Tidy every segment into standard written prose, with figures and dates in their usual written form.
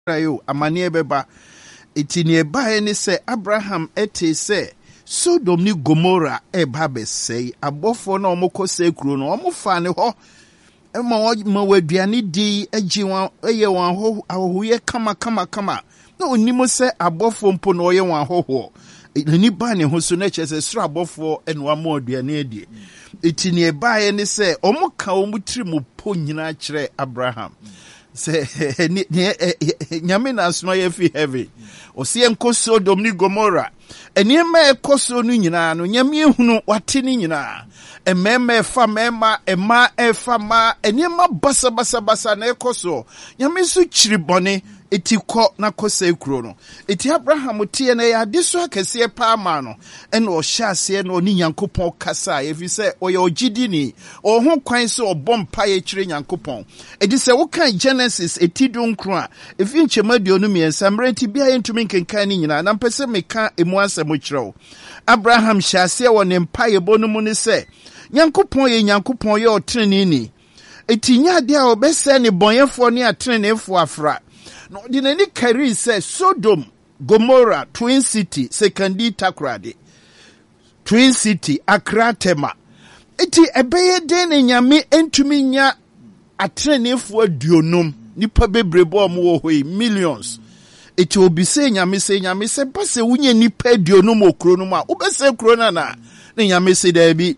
Ayo amane beba etini eba ene se Abraham ete se Sodom ni Gomorrah eba besei abofo na omokose kuro no omofa ne ho ma waduane di agi wan eye wan ho ahoye kama na onimo se abofo mpo na oye wan ho ni ba ne ho so na chese sura abofo eno ama aduane adi etini eba ene se omoka omutiri mu po nyina kire Abraham se nyame na asoma ye fi heavy o se enko Sodom ni Gomorrah enema ekoso no nyina no nyame ehunu wate ni nyina emema efa mema ema efa ma enema basa na ekoso nyame so chiri bone etikọ na kose kuro no eti Abraham tie na ya de so akese pa ma no ena o hyase na oni Nyankopɔn kasa efi se o ye ogidi ni o ho kwan se obompa ye kire Nyankopɔn edi se wo kan Genesis etidun kro a efi nchemadu onu miensa mreti bia yentumi nkenkan ni nyina na mpese meka emu asemo kirew Abraham hyase wo ne mpa ye bonu mu ne se Nyankopɔn ye Nyankopɔn ye otrene ni eti nya de a obese ne bonyefo ne atrenefo afra no dinani kari se Sodom Gomorrah Twin City Sekandi Takrade Twin City Akratema eti ebeye den ne nyame entumi nya atrenefo aduonum nipa bebrebo mo hoi millions eti obi se nyame se base wunye nipa aduonum okro no ma obese kro na ne nyame se da bi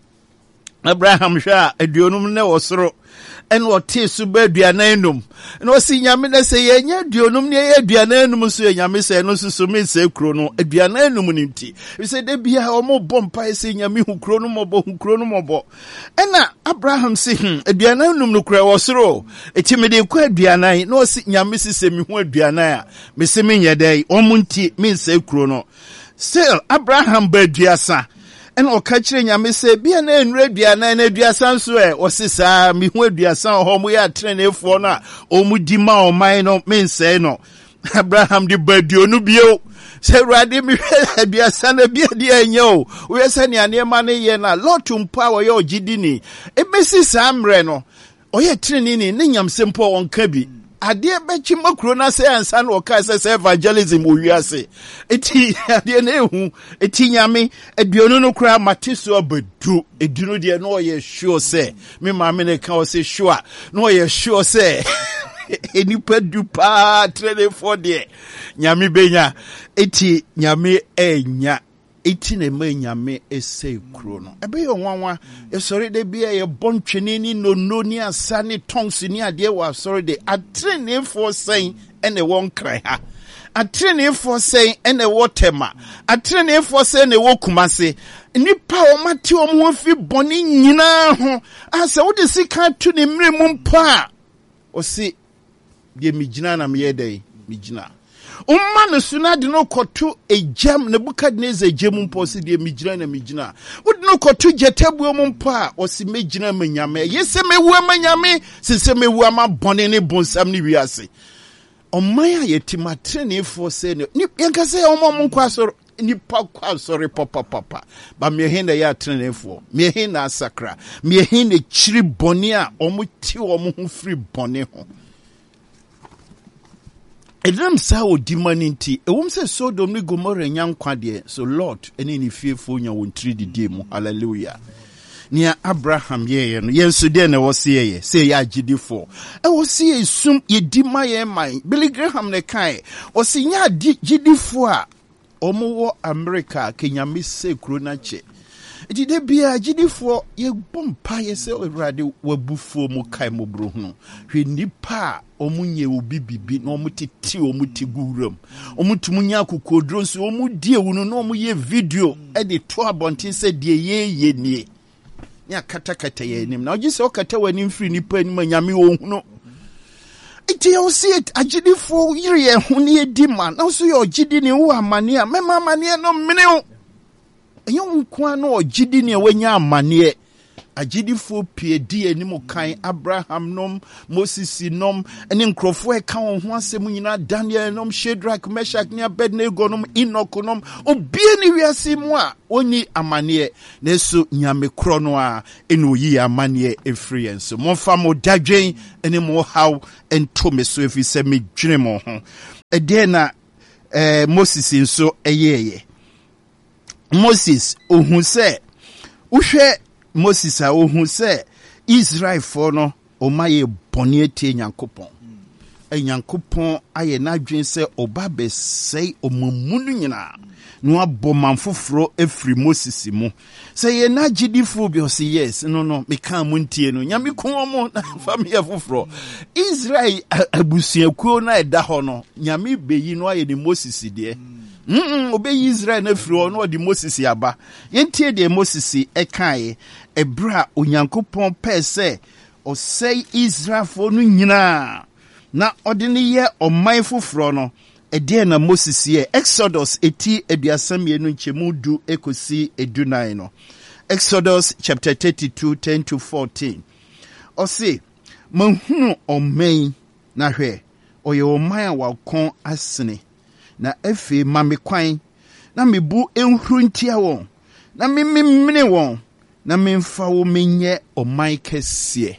Abraham hwa aduonum ne wosoro en wote su ba aduana enum no si nyame na se ye nya aduonum ne ye aduana enum so ye nyame se no so me se kro no aduana enum ni nti we se de bia o mo bompa se nyame hu kro no mobo ena Abraham se aduana enum no kra wosoro eti me de kwa aduana no si nyame se me hu aduana a me se me nya dai o mo nti me se kro no still Abraham ba aduasa en o ka kire nyame se bia na enure aduana na aduasa nso o sisa mi hu aduasa ho mo ya trenefo na o mu di ma o man no mense no Abraham di baduonu bio se rade mi aduasa na bia di anya o we se ne anema ne ye na lotum pa wo ye ogidi ni e besi sa amre no o ye treni ni ne nyamse mpo won ka bi ade bechi makro na se ansa na o ka se evangelism o wiase eti ade na ehu eti nyame aduonu no kra mateso abadu edunu de no ye sure se me ma me ne ka o se sure no ye sure se enipa du pa trene for de nyame benya eti nyame enya eti na ma nyame ese kro no ebe yo nwanwa e sori de bia ye bontwene ni no ni asa ni tongues ni ade wa sori de atrene for saying ene won krai ha atrene for saying ene wotema atrene for saying ne wokumase nipa o mate o mo fi boni nyina ho asa wo de sika tu ne mre mu mpa o si de migina na me yedai migina umma no suna de no koto ejam Nebukadnezar ejam mpo si de migina na migina wode no koto jetabuo mu mpo a o si megina manyame yese mewu amanyame sese mewu ama bone ne bonsam ne wiase omman a yetima trenefo se ne yanka se o mo nkwa soro nipa kwa soro papa ba me hin da ya trenefo me hin na sakra me hin ne chiri bone a o mo ti o mo ho free bone ho Edam sa o di maninti ewum se Sodom ni Gomorrah nyankwa de so Lord eni ni fiefo nya won 3 die mu hallelujah nia Abraham ye no yenso de na wo se ya agidifo e wo se sum ye di maye man Billy Graham ne kai o se nya agidifo a omo wo America Kenya mise kro na che iti de bia agidifo ye bompa ye se Awurade wabufuo mu kai mo bro hu hwe nipa omunye obi bibi na omutiti omuti guram omutumunya kokodro nso omudie wunu na omuye video e de to abontin se de ye nie nya kata ye nim na ogi se okata wani mfiri nipa ni manyame ohunu iti o see it agidifo yire ye hu ne edi ma na so ye ogidi ni wo amane a mema amane no mene o enyo nkwa na ogidi ni wanya amane agidifo pie di anim kan Abraham nom Moses nom ene nkrofo e ka won ho asem nyina Daniel nom Shadrach Meshach ne Abednego nom Enoch nom obie ni wiase mu a oni amane na so nyame kro no a ene oyi amane efri enso mo fa mo dadwen ene mo haw ento me so efi se me dwene mo ho edena Moses nso eyeye Moses ohun se uhwe Moses a ohun se Israel for no omaye boni etie Nyankopon Nyankopon aye n'adwen se oba besei omamunu nyina no aboma mfoforo efri Moses mu se ye na gidifo bi o se yes no meka mu ntie no nyame ko mo na family foforo Israel abusuakuo na eda ho no nyame beyi no aye ni Moses de obeyi Israel na firi ho no odi Moses aba yentie de Moses ekae ebra onyankopon pese o say Israel fo no nyina na odini ye oman foforo no ede na Moses ye Exodus eti eduasamienu nchemu du ekosi edunai no Exodus chapter 32 10 to 14 o say manhunu oman na hwe oye oman wakon asene na efe mamekwan na mebu enhuru ntia won na mememene won na memfa wo menye oman kese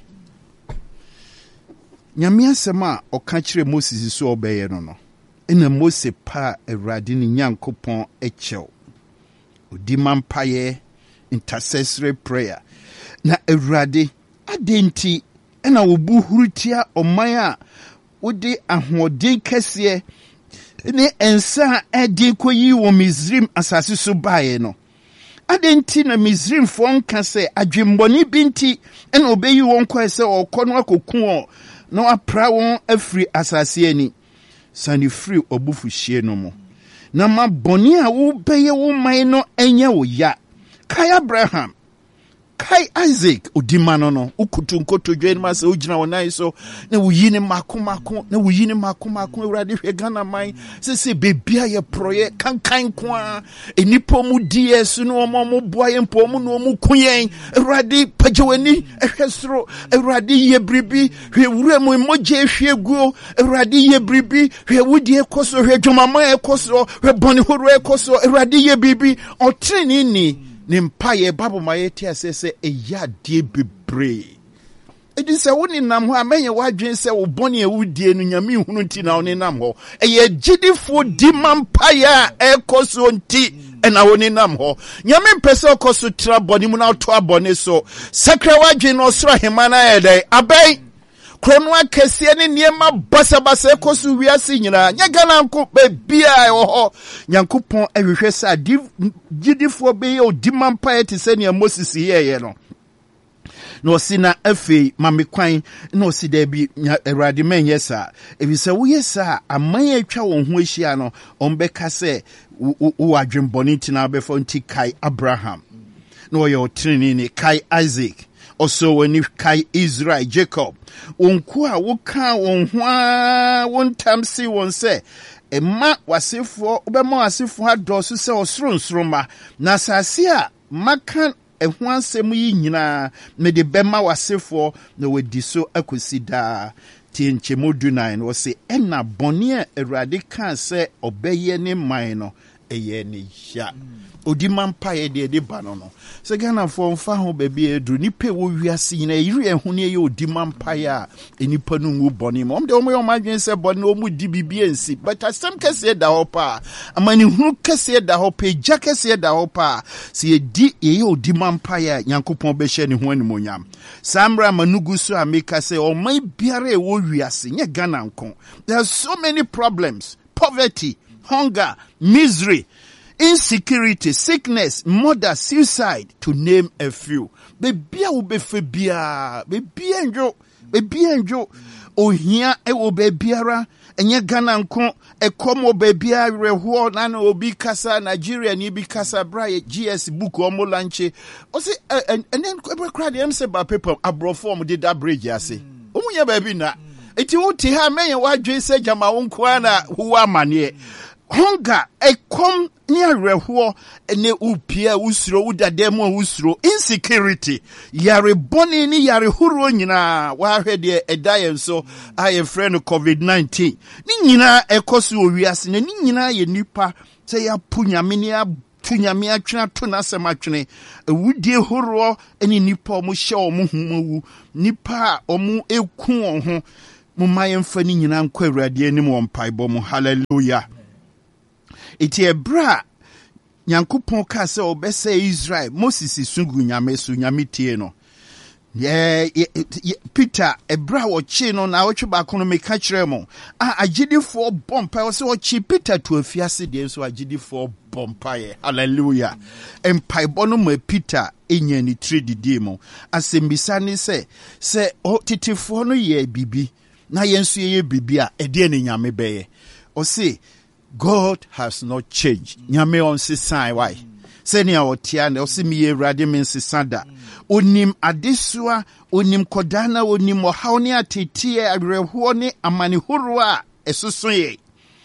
nyame asema oka kire Moses so obeye no ina Mose pa Awurade ni Nyankopon echew odi mampaye intercessory prayer na Awurade adenti ena wobu hurutia oman a wode ahoden kese ne ensa edi koyi wo Misrim asase so bae no adenti na Misrim fo nka se adwemboni binti ena obeyi won kwa se okono akoku no apra won afri asase ani sani free obufu hie no mo na ma boni a wo beye wo man no enya wo ya kai Abraham kai Isaac odimano no ukutu nkoto dwen ma se ogina wonai so na wo yini makomako na wo yini makomako Awurade hwe Ghana man se bebia ye proye kankan kwa enipo mu DS no omo boa ye mpo mu no mu kuyen Awurade pagewani ehwesoro Awurade ye bribi hwe wura mu moje hwe guo Awurade ye bribi hwe wudi ekoso hwe dwomama ekoso hwe boni horo ekoso Awurade ye bribi otrini ni nimpaye babu mayeti asese eya die bebre edi se woni nam ho amenye wadwen se wo boni ewudie no nyame hunu nti na woni nam ho eye gidifo di mampaye ekoso nti ena woni nam ho nyame pese okoso tra boni mu na to abone so sakra wadwen no soro hemana yedai abai krono akese ne niema basabasa ekoso wiase nyina nya Ghana nko bebia ho Nyankopon ahwehwe sa gidifo be odi mampaye te se ne Moses yeye no no sina afi mamekwan no si da bi Awurade menye sa ebise wo yesa aman atwa won ho ahia no ombeka se wo adwemboni tina befo nti kai Abraham no yo trini ni kai Isaac also when kai Israel Jacob onku a wo kan won ho a won tamsi won se emma wasefo obema wasefo adoso se osronsroma na sase a makan ehu ansem yi nyina me de bema wasefo na wadi so akosida tienchemodu 9 wo se ena boni a Awurade kan se obeye ne man no eye ne ya odi mampaye de ba no se Ghana fo mfa ho ba bi edru nipa wo wiase nyina yiri ehu ne ye odi mampaye a enipa no ngu boni mo de omo madwen se boni omu di bibie nsi but asem kese da hopa amani hu kese da hopa ja kese da hopa se ye di ye odi mampaye Nyankopon be hye ne ho animonyam samra manugu so ameka se o mai biare e wo wiase nye Ghana nko there are so many problems poverty hunger misery insecurity, sickness, murder, suicide, to name a few. Bebia ubefe bia, bebia enjo, ohia e obebiara, enye Ghana nko, e komo bebia rehuo, nana obi kasa, Nigeria ni bi kasa, braye, GS book omo lanche. Ose, and then, kwebe kradi, emse ba paper, abroform, did that bridge, yase. Omunye bebi na. Iti uti ha, menye wajwe se jama unkwana, huwa manye. Hunger, a come near rehuo, ene upia usro, udademo usro, insecurity, yare boni ni yare huru nyina, wahede edayen so, aye friend COVID-19. Ni nyina ekosu owiase, ni nyina ye nipa, se ya punyamini ya tunyami atwena to na sematwene ewudie horo eni nipa omu hye omu humu nipa omu eku ho Mumma yɛmfa ni nyina nkɔ Awurade anim wɔ mpaebɔ mu. Hallelujah. Iti ebra Nyankopɔn ka sɛ ɔbɛsɛ Israel, Moses sungu nyame so, nyame tie no. Peter ebra wɔkye no na wɔtwe baako no meka kyerɛ mo. Agyidifoɔ bompa wɔ sɛ wɔkye Peter to afiase deɛ nso agyidifoɔ bompa. Hallelujah. Mpaebɔ no ma Peter enya ni tiri didi mu. Asɛmbisa ne sɛ titifoɔ no yɛ bibi na yɛnso yɛ bibi a ɛdeɛ ne nyame bɛyɛ. Ɔse God has not changed. Nyame on se sign why? Seni awotia ne osi miye Awurade men se sada. Onim adesua, onim kodana, onim ohawni atetiye agrehuo ne amani hurua esusunye.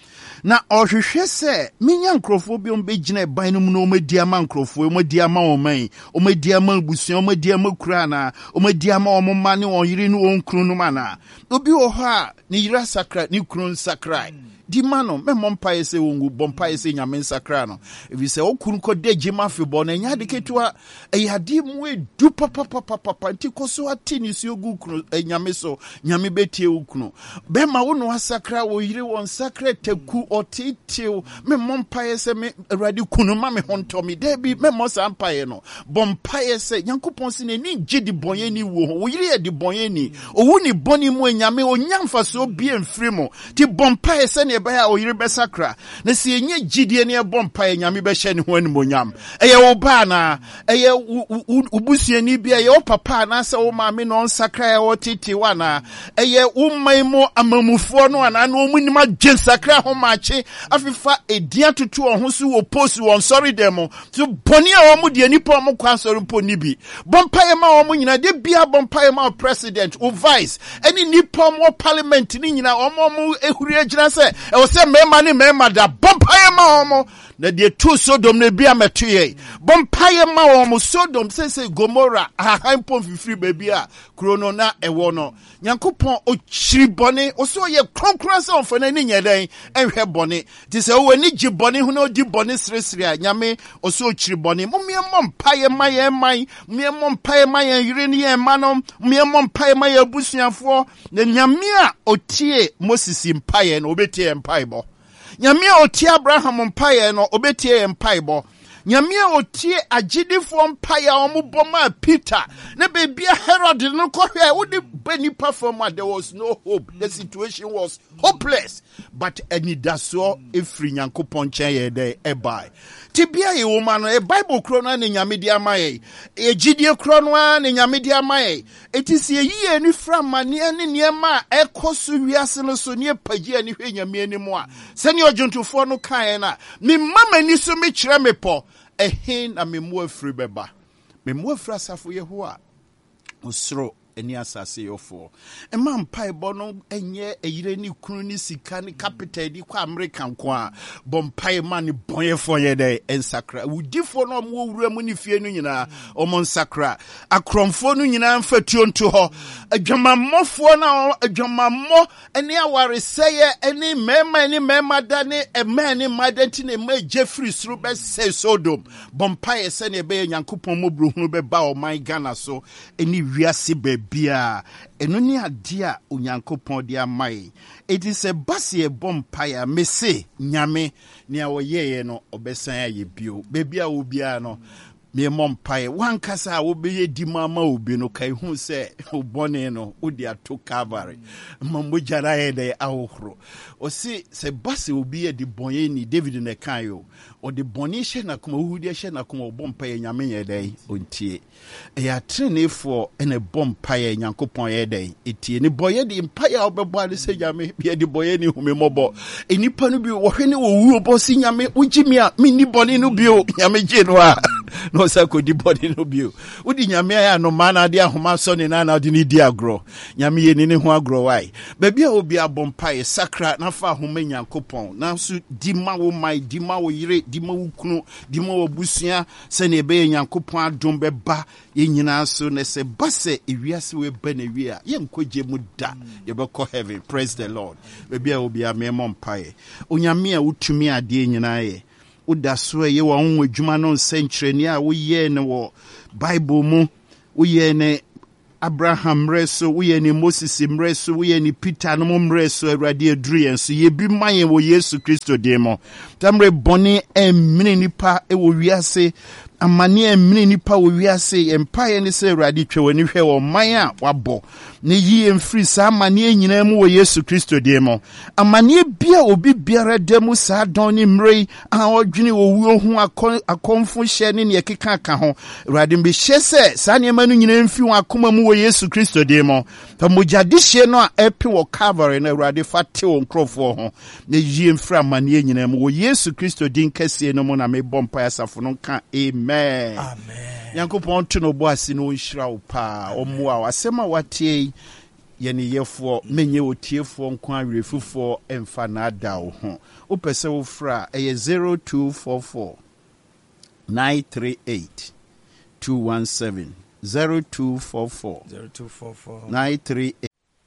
Na ohwehwe se minya nkrofo bi ombegyina ban no mu no omediama nkrofo, omediama oman, omediama abusuan, omediama kura na, omediama omma ne oyire no onkru no mana. Obi wo ho a ne yira sakra, ne kru sakra. Di mano, me mompa yese wongu, bompa yese nyame sakra no. If you say, okunko de jima fibo, na nyade ketua, yadi mwe du papa, nti koso atini si ogu kuno, nyame so, nyame betie ukuno. Bema uno wa sakra, wo yire won sakra teku, otitio, me mompa yese, me radi kuno, me hontomi, debi, me monsa ampa yeno. Bompa yese, nyanku ponsine, ni jidi bonyeni wo yire di bonyeni, o wuni boni mwe nyame, o nyamfa so bien frimo, ti bompa yese ne baya o yire besakra na se enye gidie ne bompa e nyame be hye ne ho animonyam eye wo ba na eye ubusuani bia ye wo papa na se wo maame no nsakra e wo titi wana eye wo maimo amamufo no ana no munim agye sakra ho maache afifa edia tutu ho so wo post won sorry dem so boni a wo mu de nipa mo kwa sorry mpo ni bi bompa e ma wo mu nyina de bia bompa e ma president o vice any nipa mo parliament ni nyina o mo ehuri agyina se e se mema ni mema da bompaye ma omo na de tu Sodom ne bia metuye bompaye ma omo Sodom se Gomora ahampon fifiri bebia krono na ewo no Nyankopon o chiri bone o so ye kronkron se onfana ni nyeden enhwe bone ti se wo ni gi bone hu na odi bone sresre a nyame o so chiri bone mumiemmo mpaye ma ye man mumiemmo mpaye ma ye yire ni ye manom mumiemmo mpaye ma ye busuafo na nyame a otie Moses mpaye no obetie mpaibo nyame a otie Abraham mpaye no obetie mpaibo nyame a otie agidifo mpaye a omuboma Peter na bebia Herod no kohwe wo de benipa from there was no hope, the situation was hopeless, but enidaso efri Nyankopon chen ye de ebai tibia ye woman e Bible krono na nyame dia maye e gidie krono na nyame dia maye etisi ye ni framane ne niema ekoso wiase no so ne pagia ni hwe nyame animu a se ne ojuntufo no kan na me mama ni so me kire me po ehin na me mu afri beba me mu afri asafo Yehowa osro eni asase yofo ema mpaebɔ no enye eyire ni kunu ni sika ni capital di kwa American kwa bompai ma ni bonyefo ye de ensakra udifo no mo wura mu ni fie no nyina omo nsakra akromfo no nyina mfatuo nto ho adwamammofo na adwamammo eni awareseye eni mema da ne ema ni madenti ne ma Jeffrey suru be say Sodom bompai se ne be Nyankopɔn mobruhunu be ba o my Ghana so eni wiase bia eno ni ade a Onyankopɔn de amai it is a base bompire me se nyame ne a woyeye no obesan aye bio bebia wo bia no me mompae wankasa wo beye di mama obi no kai hu se obone no wo de ato Calvary mamojara ye de ahohoro o se base obi ye di bonye ni David ne kan yo o de boni hye na kuma hu de hye na kuma obompae nyame ye de ontie ya trenefo ene bompae Nyankopɔn ye de etie ni boye di mpae a obebo ade se nyame ye di boye ni humemobo enipa no bi wo hwe ne wo wu obo si nyame ugimi a mi ni boni no bio nyame je no a no sako di body no bio udi nyame ya no mana de ahoma so ne na de ni di agro nyame ye ne ho agro wai baby a obi abompa sakra na fa ahoma Nyankopɔn na so di ma wo mai di ma wo yire di ma wo kunu di ma wo busua se ne be Nyankopɔn adom be ba ye nyina so ne se base ewiase we ba na wi a ye nkoje mu da ye be ko heaven. Praise the Lord. Baby a obi amempa onyame a utumi ade nyina ye uda so ye wa onwo adwuma no nsenkyereni a wo ye ne wo Bible mu wo ye ne Abraham mreso, uye ni Moses mreso, uye ni Peter no mreso, Awurade aduru yɛn so yebi ma yɛn wɔ Yesu Kristo din mu. Tamre bɔne emene nipa ɛwɔ wiase, amane emene nipa wɔ wiase, empire ne sɛ Awurade twa w'ani hwɛ wɔ man a wabɔ. Ne yie mfiri saa amane nyinaa mu wɔ Yesu Kristo din mu. Amane bia obi biara da mu saa dɔn ne mmerɛ a ɔdwene owuo ho akɔmfo hyɛ ne ne ɛkeka ka ho. Awurade mbehyɛ sɛ saa nneɛma no nyinaa mfi wɔn akoma mu wɔ Yesu Kristo din mu. Ta mogyadehye no a ɛpe wɔ Calvary na Awurade fa te wɔ nkurɔfoɔ ho. Ne yie mfiri amane nyinaa mu wɔ Yesu Kristo din kɛseɛ no mu na mebɔ mpaeɛ asafo no ka amen. Amen. Yankopɔn to no bo ase no nhyira wo paa ɔmmoa asɛm a watie yɛne yɛfoɔ menye otiefoɔ nko awerɛfufoɔ ɛmfa naada wo ho. Wopɛ sɛ wofra ɛyɛ 0244 938 217 0244 938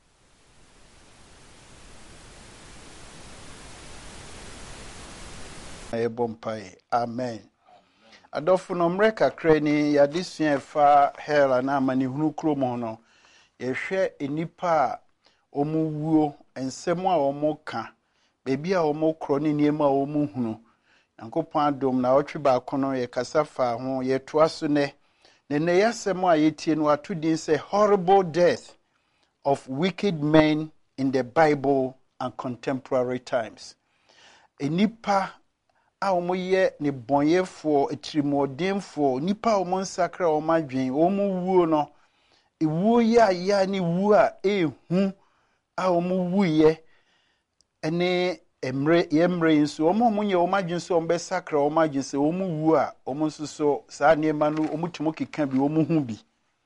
Bompae. Amen. Adolfo no mre kakra ni yade sua fa hell na amani hunu krom ho no yehwe enipa a omuwuo ensem a omoka bebi a omokro ne niema a omuhunu Yankopɔn adom na otwe ba kono ye kasafa ho ye toaso ne yasem a yetie no atodin say horrible death of wicked men in the Bible and contemporary times. Enipa a omoye ne bonyefo etrimodenfo nipa omonsakra omadwen omuwuo no ewuo ya ne wu a ehu a omuwuye ene emre nso omunye omadwen so ombesakra omadwen se omuwu a omonsoso saa niema no omutimo keka bi omuhu bi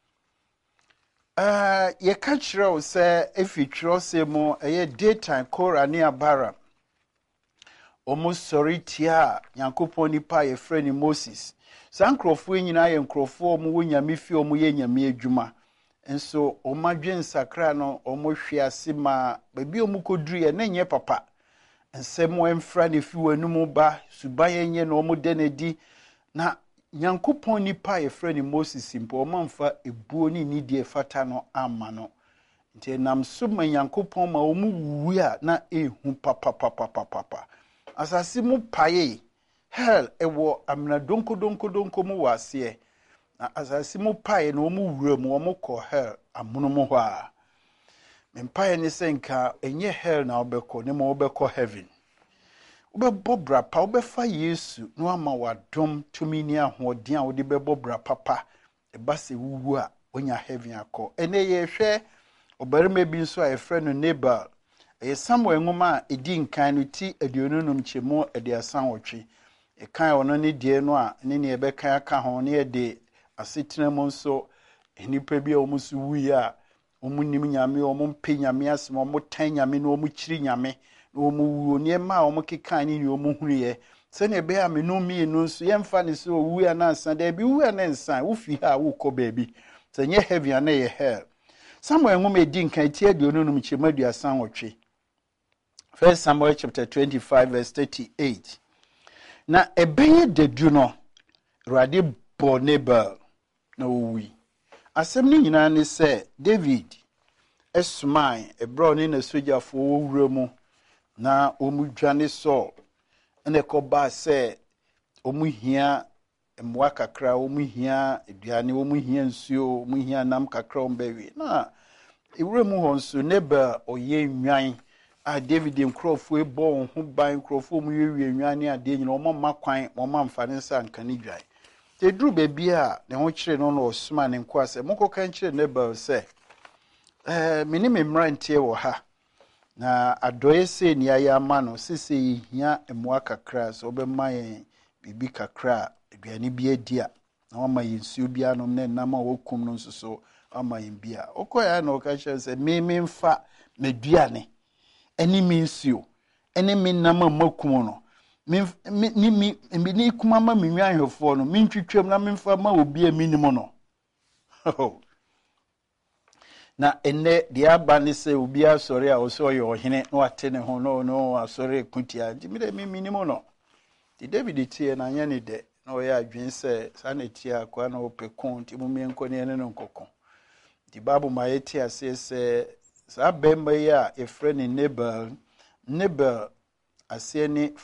ye ka kire se efitro se mo eye daytime Korah ne Abara sorry tia Yankopɔn nipa ye friend Moses sankrofo nyina ye nkrofo omo nyame fi omo ye nyame adwuma enso omadwen sakra no omo hwe ase ma babi omo koduru ye na nye papa ensemo emfra ne fi wanum ba suban yenye no omo denedi na Yankopɔn nipa ye friend Moses mpo omo mfa ebuo ni nidie fata no ama no nti nam so ma Yankopɔn ma omo wuwu a na ehu papa asasi mu paye hell ewo amna donko mu wase na asasi mu paye no mu wura mu omo kɔ hell amono mu hɔ a mempaye ne senka enye hell na obekɔ ne ma obekɔ heaven obebɔ bra pa obefa Yesu no ama wadom tumi ni ahoɔden a wode bɛbɔ bra papa eba se wuwu a onya heaven akɔ ene ye hwɛ obarima bi nso a efrɛ no Nabal Samuel ngoma edi nkan no ti aduonunum chemo ede asan wotwe kan ono ne die no a ne ne ebeka aka ho ne ede asetena mu nso enipa bi a omusu wuyi a omunim nyame omumpe nyame asem omutan nyame no omuchiri nyame no omuwu ne ma omukeka ne ne omuhunuye se ne be a menumi no nso yemfa ne so owu ya na ansa da bi wu ya na ansa wo fi ha wo kɔ baabi se nye heaven na ye hell Samuel ngoma edi nkan ti aduonunum chemo ade asan wotwe 1 Samuel chapter 25 verse 38. Na ebeye dedu no Awurade bɔ Nabal na owi. Asɛm ni nyina ne sɛ David esman ebro ne na sojafo wowura mu na omudwane Saul ene kɔba sɛ omuhia mmoa kakra omuhia aduane omuhia nsuo omuhia nam kakra ombewi na ewura mu hɔ nso Nabal oyɛ nwan a David nkrofo ebo ho ban nkrofo mu yewie nwane ade nyina omo makwan omo amfane nsa nkane dwan te duru bebi a ne ho kyere no no osuma ne nko ase moko kan kyere Nabal se mini memrante wo ha na adoye se ni ayama no sese hia emoa kakra so obema yen bibi kakra aduane bi adia na wama yensuo bia no na nam a wokum no nso so ama yen bia okoya na okache se memfa meduane eni minsuo eni minam makum no ni kuma ma minwan hwefo no mintwitwam na memfa ma obi a minim no na enne de aba ne se obi asori a oso ye ohene na wate ne ho no asori kutia nti mi de minim no di David tie na anya ne de na o ya adwen se sa na tie akwa na opekon nti mu mienko ne no nkokon The Bible ma yɛte ase sɛ saa bɛrima yi a yɛfrɛ ne Nabal aseɛ ne